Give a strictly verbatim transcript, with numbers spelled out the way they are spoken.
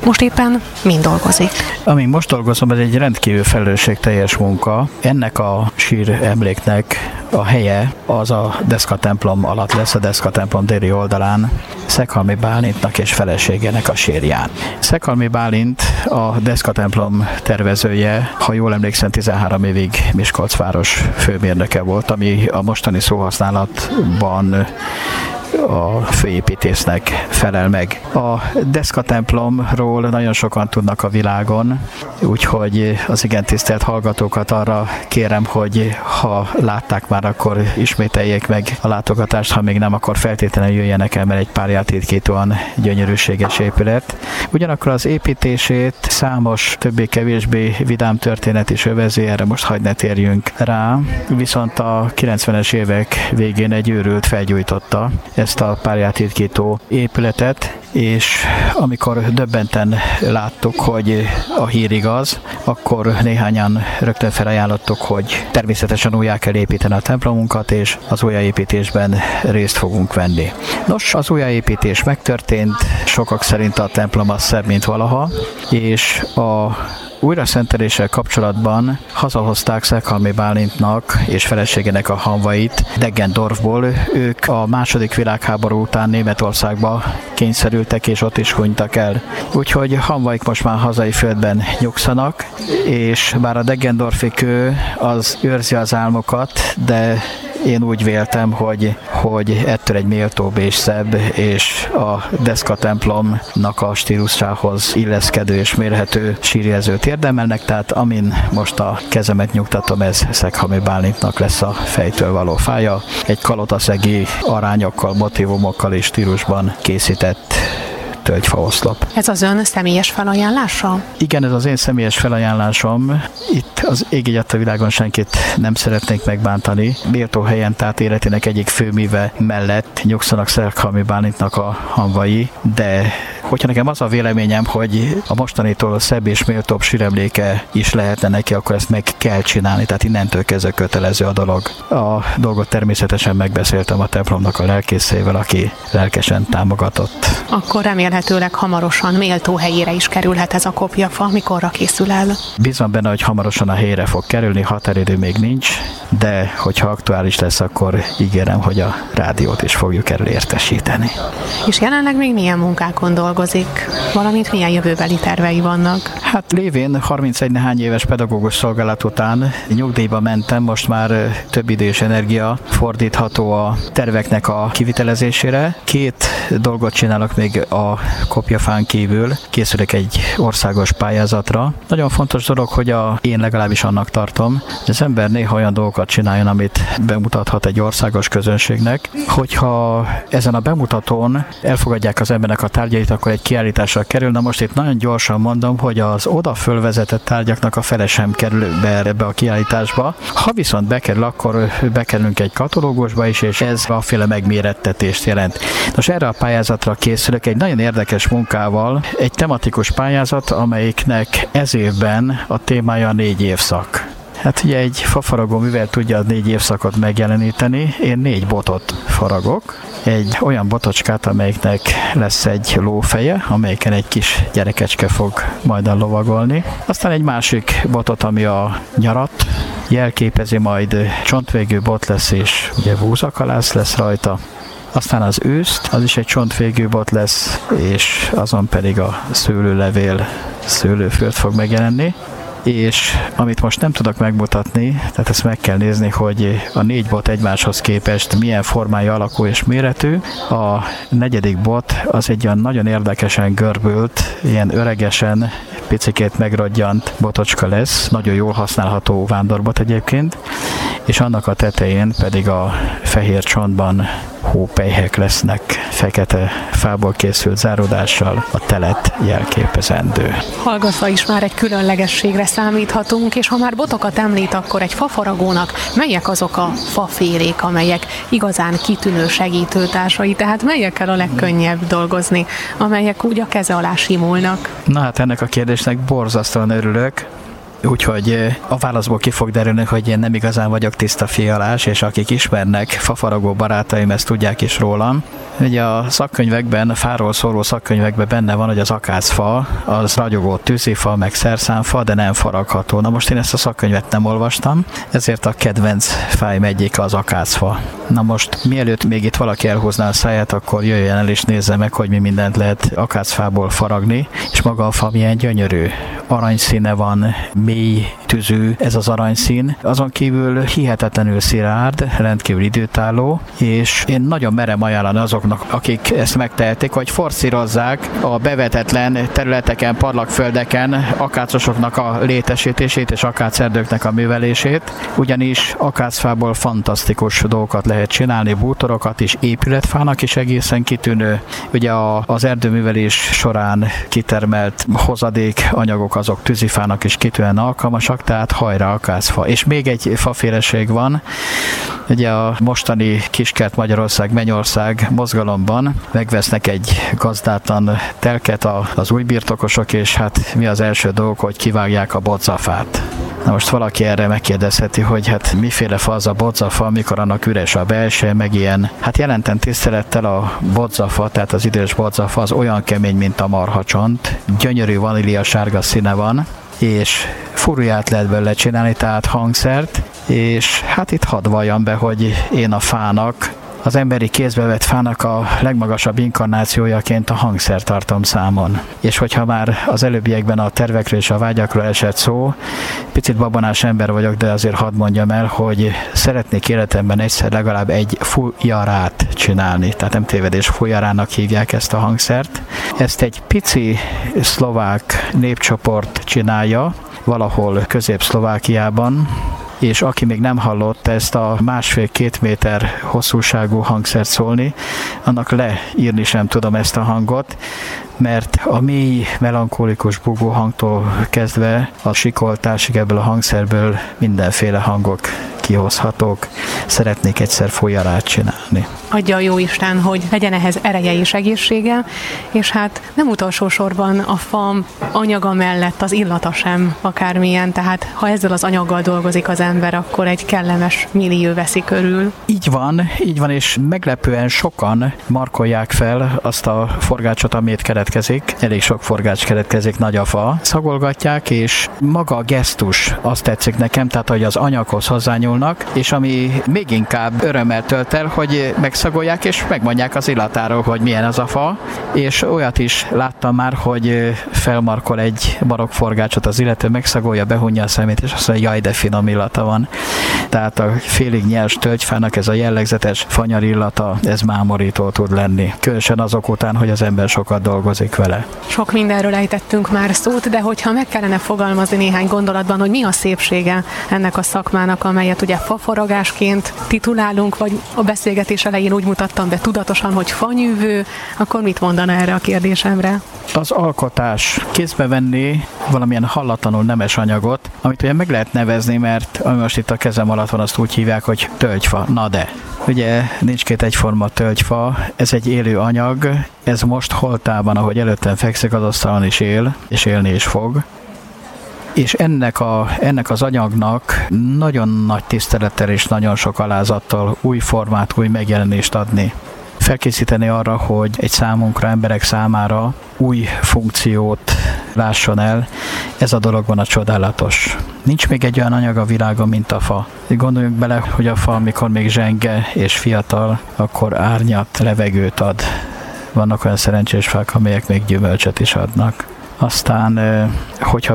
Most éppen mind dolgozik? Amin most dolgozom, ez egy rendkívül felelősségteljes munka. Ennek a sír emléknek a helye az a Deszka templom alatt lesz, a Deszka templom déli oldalán, Szekhalmi Bálintnak és feleségének a sírján. Szekhalmi Bálint a Deszka templom tervezője, ha jól emlékszem, tizenhárom évig Miskolc város főmérnöke volt, ami a mostani szóhasználatban a főépítésznek felel meg. A Deszka templomról nagyon sokan tudnak a világon, úgyhogy az igen tisztelt hallgatókat arra kérem, hogy ha látták már, akkor ismételjék meg a látogatást, ha még nem, akkor feltétlenül jöjjenek el, mert egy párját ritkítóan gyönyörűséges épület. Ugyanakkor az építését számos többé-kevésbé vidám történet is övezi, erre most hadd ne térjünk rá, viszont a kilencvenes évek végén egy őrült felgyújtotta ezt a párját ritkító épületet, és amikor döbbenten láttuk, hogy a hír igaz, akkor néhányan rögtön felajánlottuk, hogy természetesen újjá kell építeni a templomunkat, és az újjáépítésben részt fogunk venni. Nos, az újjáépítés megtörtént, sokak szerint a templom az szebb, mint valaha, és a újraszenteléssel kapcsolatban hazahozták Szekhalmi Bálintnak és feleségének a hamvait Deggendorfból. Ők a második világháború után Németországba kényszerültek, és ott is hunytak el. Úgyhogy hamvaik most már hazai földben nyugszanak, és bár a Deggendorfi kő az őrzi az álmokat, de én úgy véltem, hogy, hogy ettől egy méltóbb és szebb, és a Deszka templomnak a stílusához illeszkedő és mérhető sírjelzőt érdemelnek, tehát amin most a kezemet nyugtatom, ez Szekhalmi Bálintnak lesz a fejtől való fája. Egy kalotaszegi arányokkal, motivumokkal és stílusban készített tölgyfaoszlop. Ez az ön személyes felajánlása? Igen, ez az én személyes felajánlásom. Itt az ég egyatt a világon senkit nem szeretnénk megbántani. Méltó helyen, tehát életének egyik főműve mellett nyugszanak Szekhalmi Bálintnak a hamvai, de hogyha nekem az a véleményem, hogy a mostanitól szebb és méltóbb síremléke is lehetne neki, akkor ezt meg kell csinálni, tehát innentől kezdve kötelező a dolog. A dolgot természetesen megbeszéltem a templomnak a lelkészével, aki lelkesen támogatott. Akkor remélhetőleg hamarosan méltó helyére is kerülhet ez a kopjafa, mikorra készül el? Bízom benne, hogy hamarosan a helyre fog kerülni, határidő még nincs, de hogyha aktuális lesz, akkor ígérem, hogy a rádiót is fogjuk erről értesíteni. És jelenleg még milyen munkákon dolgozik? Valamint milyen jövőbeli tervei vannak? Hát lévén harmincegy nehány éves pedagógus szolgálat után nyugdíjba mentem, most már több idő és energia fordítható a terveknek a kivitelezésére. Két dolgot csinálok még a kopjafán kívül, készülök egy országos pályázatra. Nagyon fontos dolog, hogy a, én legalábbis annak tartom, hogy az ember néha olyan dolgokat csináljon, amit bemutathat egy országos közönségnek, hogyha ezen a bemutatón elfogadják az embernek a tárgyait, akkor egy kiállításra kerül. Na most itt nagyon gyorsan mondom, hogy az oda fölvezetett tárgyaknak a fele sem kerül be ebbe a kiállításba. Ha viszont bekerül, akkor bekerülünk egy katalógusba is, és ez aféle megmérettetést jelent. Nos, erre a pályázatra készülök egy nagyon érdekes munkával, egy tematikus pályázat, amelyiknek ez évben a témája a négy évszak. Hát ugye egy fafaragó művel tudja a négy évszakot megjeleníteni. Én négy botot faragok. Egy olyan botocskát, amelyiknek lesz egy lófeje, amelyiken egy kis gyerekecske fog majd lovagolni. Aztán egy másik botot, ami a nyarat jelképezi, majd csontvégű bot lesz, és ugye búzakalász lesz rajta. Aztán az őszt, az is egy csontvégű bot lesz, és azon pedig a szőlőlevél, szőlőföld fog megjelenni. És amit most nem tudok megmutatni, tehát ezt meg kell nézni, hogy a négy bot egymáshoz képest milyen formája, alakú és méretű. A negyedik bot az egy olyan nagyon érdekesen görbült, ilyen öregesen, picikét megrodjant botocska lesz, nagyon jól használható vándorbot egyébként, és annak a tetején pedig a fehér csontban hópelyhek lesznek, fekete fából készült záródással, a telet jelképezendő. Hallgatva is már egy különlegességre számíthatunk, és ha már botokat említ, akkor egy fafaragónak melyek azok a fafélék, amelyek igazán kitűnő segítőtársai, tehát melyekkel a legkönnyebb dolgozni, amelyek úgy a keze alá simulnak? Na hát ennek a kérdésnek borzasztóan örülök. úgyhogy a válaszból ki fog derülni, hogy én nem igazán vagyok tiszta fialás, és akik ismernek, fafaragó barátaim ezt tudják is rólam. Ugye a szakkönyvekben, a fáról szóló szakkönyvekben benne van, hogy az akácfa, az ragyogó tűzifa, meg szerszámfa, de nem faragható. Na most én ezt a szakkönyvet nem olvastam, ezért a kedvenc fáim egyik az akácfa. Na most mielőtt még itt valaki elhúzná a száját, akkor jöjjön el és nézze meg, hogy mi mindent lehet akácfából faragni, és maga a fa milyen gyönyörű. Aranyszíne van, mély tüzű ez az aranyszín. Azon kívül hihetetlenül szilárd, rendkívül időtálló, és én nagyon merem ajánlani azoknak, akik ezt megtehetik, hogy forszírozzák a bevetetlen területeken, parlagföldeken akácosoknak a létesítését és akácerdőknek a művelését, ugyanis akácfából fantasztikus dolgokat lehet csinálni, bútorokat is, épületfának is egészen kitűnő. Ugye az erdőművelés során kitermelt hozadék anyagok azok tűzifának is kitűnően alkalmasak, tehát hajrá akácfa. És még egy faféleség van, ugye a mostani Kiskert Magyarország Mennyország mozgalomban megvesznek egy gazdátlan telket az új birtokosok, és hát mi az első dolog, hogy kivágják a bodzafát. Na most valaki erre megkérdezheti, hogy hát miféle fa az a bodzafa, amikor annak üres a belseje, meg ilyen. Hát jelenten tisztelettel a bodzafa, tehát az idős bodzafa az olyan kemény, mint a marhacsont, gyönyörű vanília sárga színe van, és furuját lehet belőle csinálni, tehát hangszert, és hát itt hadd valljam be, hogy én a fának, az emberi kézbe vett fának a legmagasabb inkarnációjaként a hangszert tartom számon. És hogyha már az előbbiekben a tervekről és a vágyakról esett szó, picit babonás ember vagyok, de azért hadd mondjam el, hogy szeretnék életemben egyszer legalább egy fujarát csinálni. Tehát nem tévedés, fujarának hívják ezt a hangszert. Ezt egy pici szlovák népcsoport csinálja, valahol Közép-Szlovákiában, és aki még nem hallott ezt a másfél-két méter hosszúságú hangszert szólni, annak leírni sem tudom ezt a hangot, mert a mély, melankolikus bugó hangtól kezdve a sikoltásig ebből a hangszerből mindenféle hangok kihozhatók. Szeretnék egyszer fujarát csinálni. Adja a Jóisten, hogy legyen ehhez ereje és egészsége, és hát nem utolsó sorban a fa anyaga mellett az illata sem akármilyen, tehát ha ezzel az anyaggal dolgozik az ember, akkor egy kellemes millió veszi körül. Így van, így van, és meglepően sokan markolják fel azt a forgácsot, amit keletkezik. Elég sok forgács keletkezik, nagy a fa. Szagolgatják, és maga a gesztus azt tetszik nekem, tehát hogy az anyaghoz hozzányúlnak, és ami még inkább örömmel tölt el, hogy megszagolják, és megmondják az illatáról, hogy milyen az a fa, és olyat is láttam már, hogy felmarkol egy barokforgácsot az illető, megszagolja, behunja a szemét, és azt mondja, jaj, de finom illata van. Tehát a félig nyers tölgyfának ez a jellegzetes fanyar illata, ez mámorító tud lenni. Különösen azok után, hogy az ember sokat dolgozik vele. Sok mindenről ejtettünk már szót, de hogyha meg kellene fogalmazni néhány gondolatban, hogy mi a szépsége ennek a szakmának, amelyet ugye fafaragásként titulálunk, vagy a beszélgetés elején úgy mutattam be tudatosan, hogy fanyűvő, akkor mit mondana erre a kérdésemre? Az alkotás, kézbe venni valamilyen hallatlanul nemes anyagot, amit ugye meg lehet nevezni, mert ami most itt a kezem alatt van, azt úgy hívják, hogy tölgyfa. Na de, ugye nincs két egyforma tölgyfa, ez egy élő anyag, ez most holtában, ahogy előttem fekszik, az asztalon is él, és élni is fog. És ennek, a, ennek az anyagnak nagyon nagy tisztelettel és nagyon sok alázattal új formát, új megjelenést adni. Felkészíteni arra, hogy egy számunkra, emberek számára új funkciót lásson el, ez a dolog van a csodálatos. Nincs még egy olyan anyag a világon, mint a fa. Gondoljunk bele, hogy a fa, amikor még zsenge és fiatal, akkor árnyat, levegőt ad. Vannak olyan szerencsés fák, amelyek még gyümölcsöt is adnak. Aztán, hogyha